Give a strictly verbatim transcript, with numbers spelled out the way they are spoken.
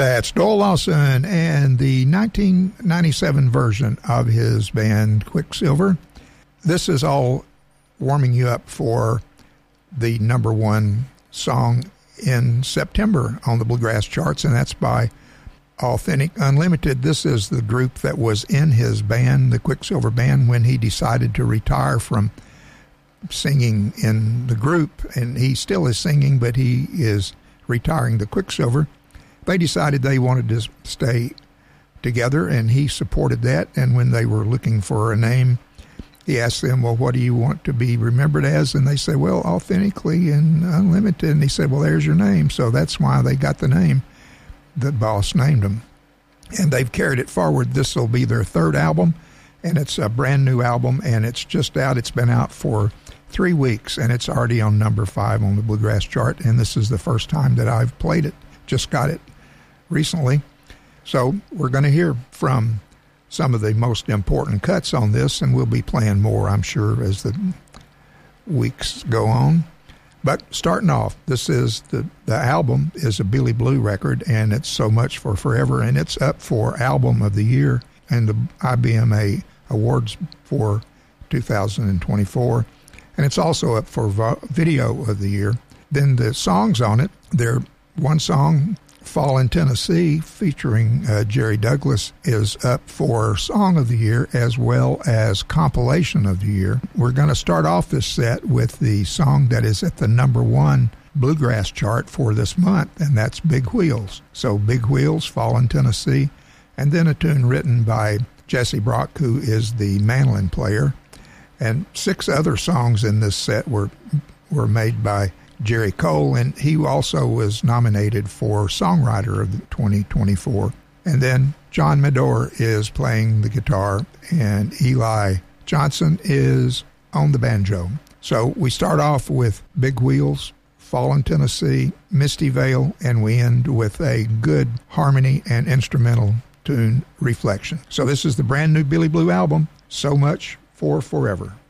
That's Doyle Lawson and the nineteen ninety-seven version of his band Quicksilver. This is all warming you up for the number one song in September on the Bluegrass charts, and that's by Authentic Unlimited. This is the group that was in his band, the Quicksilver Band, when he decided to retire from singing in the group, and he still is singing, but he is retiring the Quicksilver. They decided they wanted to stay together, and he supported that, and when they were looking for a name, he asked them, well, what do you want to be remembered as? And they said, well, Authentically and Unlimited. And he said, well, there's your name. So that's why they got the name. The boss named them. And they've carried it forward. This will be their third album, and it's a brand new album, and it's just out. It's been out for three weeks, and it's already on number five on the Bluegrass chart, and this is the first time that I've played it. Just got it recently. So we're going to hear from some of the most important cuts on this, and we'll be playing more, I'm sure, as the weeks go on. But starting off, this is the, the album is a Billy Blue record, and it's So Much for Forever, and it's up for Album of the Year and the I B M A Awards for two thousand twenty-four, and it's also up for Video of the Year. Then the songs on it, they're one song, Fall in Tennessee, featuring uh, Jerry Douglas, is up for Song of the Year as well as Compilation of the Year. We're going to start off this set with the song that is at the number one Bluegrass chart for this month, and that's Big Wheels. So Big Wheels, Fall in Tennessee, and then a tune written by Jesse Brock, who is the mandolin player. And six other songs in this set were were made by Jerry Cole, and he also was nominated for Songwriter of twenty twenty-four. And then John Medor is playing the guitar, and Eli Johnson is on the banjo. So we start off with Big Wheels, Fall in Tennessee, Misty Vale, and we end with a good harmony and instrumental tune, Reflection. So this is the brand new Billy Blue album, So Much for Forever.